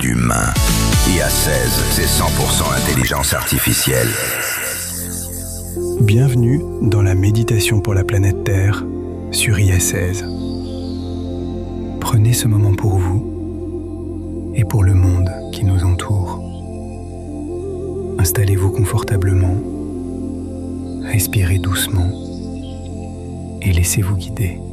humain. IA16, c'est 100% intelligence artificielle. Bienvenue dans la méditation pour la planète Terre sur IA16. Prenez ce moment pour vous et pour le monde qui nous entoure. Installez-vous confortablement, respirez doucement et laissez-vous guider.